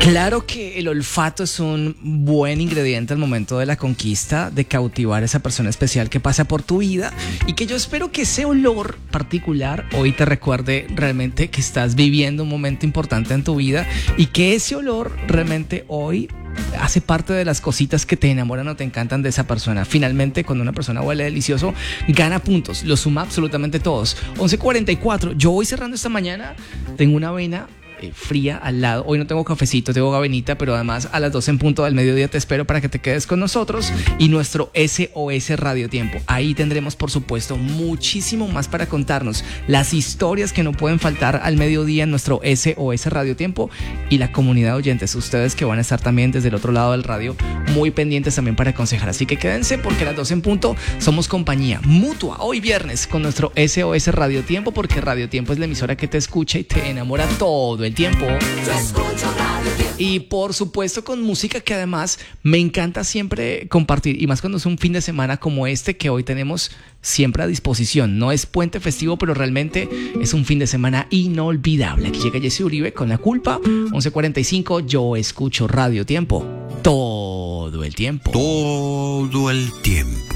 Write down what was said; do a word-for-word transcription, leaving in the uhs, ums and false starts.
Claro que el olfato es un buen ingrediente al momento de la conquista, de cautivar a esa persona especial que pasa por tu vida, y que yo espero que ese olor particular hoy te recuerde realmente que estás viviendo un momento importante en tu vida, y que ese olor realmente hoy hace parte de las cositas que te enamoran o te encantan de esa persona. Finalmente, cuando una persona huele delicioso, gana puntos, lo suma absolutamente todos. once cuarenta y cuatro, yo voy cerrando esta mañana, tengo una avena Eh, fría al lado. Hoy no tengo cafecito, tengo gavenita, pero además a las doce en punto del mediodía te espero para que te quedes con nosotros y nuestro S O S Radio Tiempo. Ahí tendremos, por supuesto, muchísimo más para contarnos, las historias que no pueden faltar al mediodía en nuestro S O S Radio Tiempo, y la comunidad de oyentes, ustedes que van a estar también desde el otro lado del radio, muy pendientes también para aconsejar. Así que quédense, porque a las doce en punto somos compañía mutua hoy viernes con nuestro S O S Radio Tiempo, porque Radio Tiempo es la emisora que te escucha y te enamora todo el tiempo. Y por supuesto con música que además me encanta siempre compartir, y más cuando es un fin de semana como este que hoy tenemos siempre a disposición. No es puente festivo, pero realmente es un fin de semana inolvidable. Aquí llega Jesse Uribe con La Culpa. Once cuarenta y cinco, yo escucho Radio Tiempo todo el tiempo. Todo el tiempo.